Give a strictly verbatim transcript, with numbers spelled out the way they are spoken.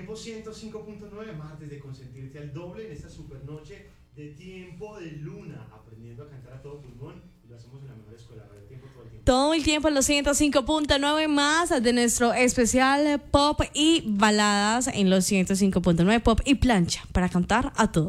Tiempo ciento cinco punto nueve, martes de consentirte al doble en esta super noche de Tiempo de Luna, aprendiendo a cantar a todo pulmón, y lo hacemos en la mejor escuela, Radio Tiempo, todo el tiempo. Todo el tiempo en los ciento cinco punto nueve, más de nuestro especial pop y baladas en los ciento cinco punto nueve, pop y plancha, para cantar a todo.